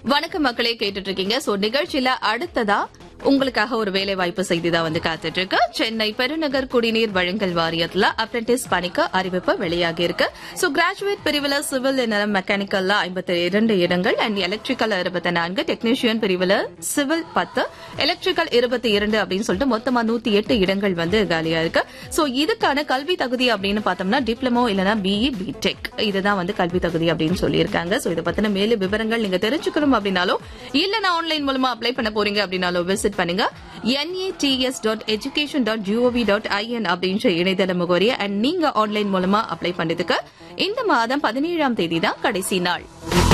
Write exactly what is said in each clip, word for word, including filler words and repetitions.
வணக்கம் மக்களே, கேட்டுட்டு இருக்கீங்க. சோ நிகழ்ச்சியில அடுத்ததா உங்களுக்காக ஒரு வேலை வாய்ப்பு செய்தி தான் வந்து காத்துட்டு இருக்கு. சென்னை பெருநகர் குடிநீர் வழங்கல் வாரியத்துல அப்ரெண்டிஸ் பணிக்கு அறிவிப்பு வெளியாகி இருக்கு. சோ கிராஜுவேட் பிரிவுல சிவில் மெக்கானிக்கல்ல ஐம்பத்தி இரண்டு இடங்கள் அண்ட் எலக்ட்ரிக்கல் இருபத்தி நான்கு, டெக்னீஷியன் பிரிவுல சிவில் பத்து, எலக்ட்ரிக்கல் இருபத்தி இரண்டு அப்படின்னு சொல்லிட்டு மொத்தமா நூத்தி எட்டு இடங்கள் வந்து காலியா இருக்கு. சோ இதுக்கான கல்வி தகுதி அப்படின்னு பார்த்தோம்னா டிப்ளமோ இல்லனா பிஇ பிடெக் இதுதான் வந்து கல்வி தகுதி அப்படின்னு சொல்லியிருக்காங்க. சோ இதை பத்தின மேலும் விவரங்கள் நீங்க தெரிஞ்சுக்கணும் அப்படின்னாலும் இல்லனா ஆன்லைன் மூலமா அப்ளை பண்ண போறீங்க அப்படின்னாலும் விசிட் பண்ணுங்க என் ஏ D S dot education dot gov dot I என் அப்படின்ற இணையதள முகவரியை அண்ட் நீங்க ஆன்லைன் மூலமா அப்ளை பண்ணதுக்கு இந்த மாதம் பதினேழாம் தேதி தான் கடைசி நாள்.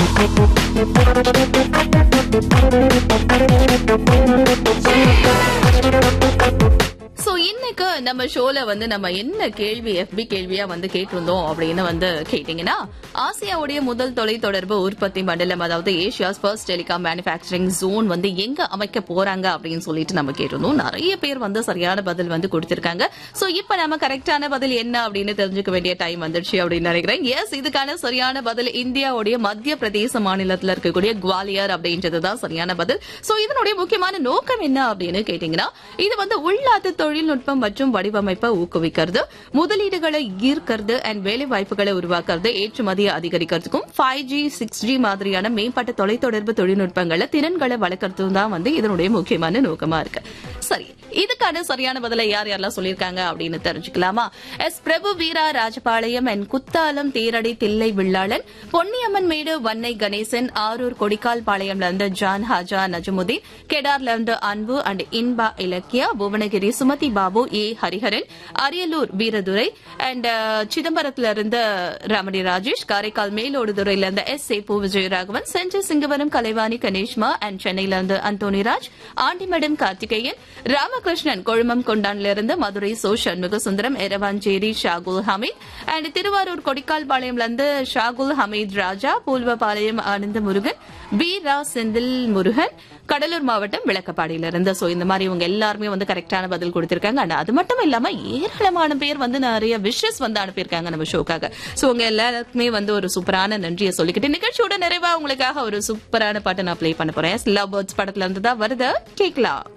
சோ இன்னைக்கு நம்ம ஷோல வந்து நம்ம என்ன கேள்வி எஃபி கேள்வியா வந்து கேட்டிருந்தோம் அப்படின்னு வந்து கேட்டீங்கன்னா, ஆசியாவுடைய முதல் தொலைத்தொடர்பு உற்பத்தி மண்டலம், அதாவது Asia's first telecom manufacturing zone வந்து எங்க அமைக்க போறாங்க அப்படின்னு சொல்லிட்டு நம்ம கேட்டிருந்தோம். நிறைய பேர் வந்து சரியான பதில் வந்து கொடுத்திருக்காங்க. சோ இப்ப நம்ம கரெக்டான பதில் என்ன அப்படின்னு தெரிஞ்சுக்க வேண்டிய டைம் வந்துருச்சு அப்படின்னு நினைக்கிறேன். எஸ், இதுக்கான சரியான பதில் இந்தியாவுடைய மத்திய பிரதேச மாநிலத்தில் இருக்கக்கூடிய குவாலியர் அப்படின்றதுதான் சரியான பதில். சோ இதனுடைய முக்கியமான நோக்கம் என்ன அப்படின்னு கேட்டீங்கன்னா, இது வந்து உள்நாட்டு தொழில்நுட்பம் மற்றும் வடிவமைப்பை ஊக்குவிக்கிறது, முதலீடுகளை ஈர்க்கிறது அண்ட் வேலை வாய்ப்புகளை உருவாக்குறது, ஏற்றுமதியை அதிகரிக்கிறதுக்கும் ஃபைவ் ஜி சிக்ஸ் ஜி மாதிரியான மேம்பட்ட தொலைத்தொடர்பு தொழில்நுட்பங்களை திறன்களை வளர்க்கறதும் தான் வந்து இதனுடைய முக்கியமான நோக்கமா இருக்கு. சரி, இதுக்கான சரியான பதிலை யார் யாரெல்லாம் சொல்லியிருக்காங்க அப்படின்னு தெரிஞ்சுக்கலாமா? S Prabhu Veera Rajapalayam and Kuthalam தேரடி தில்லை வில்லாளன், பொன்னியம்மன் மேடு வன்னை கணேசன், ஆரூர் கொடிக்கால் பாளையம்ல இருந்து ஜான் ஹாஜா நஜமுதீன், கெடார்ல இருந்து அன்பு and Inba Ilakkiya, Bhuvanagiri Sumathi Babu, A Hariharan, Ariyalur Veeradurai and சிதம்பரத்துல இருந்து ரமணி ராஜேஷ், காரைக்கால் மேலோடுதுறையில இருந்து எஸ் ஏ பூ விஜயராகவன், சென்னை சிங்கவரம் கலைவாணி கணேஷ்மா அண்ட் சென்னையில இருந்து அந்தோனிராஜ், ஆண்டிமடம் கார்த்திகேயன், ராமகிருஷ்ணன் கொழுமம் கொண்டான்ல இருந்து மதுரை சோ சண்முகசுந்தரம், எரவாஞ்சேரி ஷாகுல் ஹமீத் அண்ட் திருவாரூர் கொடிக்கால் பாளையம்ல இருந்து ஷாகுல் ஹமீத் ராஜா, பூல்வபாளையம் ஆனந்த முருகன், பி ரா செந்தில் முருகன், கடலூர் மாவட்டம் விளக்கப்பாடியிலிருந்து. சோ இந்த மாதிரி இவங்க எல்லாருமே வந்து கரெக்டான பதில் கொடுத்திருக்காங்க. ஆனா அது மட்டும் இல்லாம ஏராளமான பேர் வந்து நிறைய விஷஸ் வந்து அனுப்பியிருக்காங்க நம்ம ஷோக்காக. சோ உங்க எல்லாருக்குமே வந்து ஒரு சூப்பரான நன்றியை சொல்லிக்கிட்டு நிகழ்ச்சியோட நிறைவா உங்களுக்காக ஒரு சூப்பரான பாட்டை நான் பிளே பண்ண போறேன். லவ் பேர்ட்ஸ் படத்துல இருந்து தான் வருது, கேட்கலாம்.